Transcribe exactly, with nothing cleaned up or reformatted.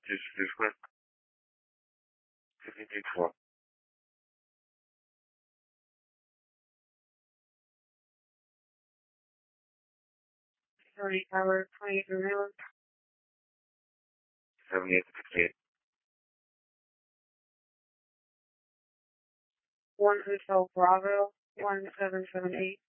Just, just quick. fifty-three four. Sorry, hour twenty-eight remailer. seventy-eight to fifty-eight. One Hotel Bravo, one seven seven eight.